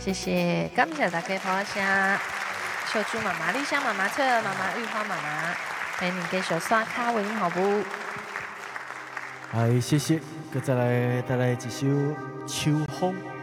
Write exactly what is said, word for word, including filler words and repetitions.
谢谢，感谢大家捧场。秀珠妈妈、丽香妈妈、翠儿妈妈、玉花妈妈，陪你继续刷卡位，好不？ 哎，谢谢，搁再来带来一首《秋风》。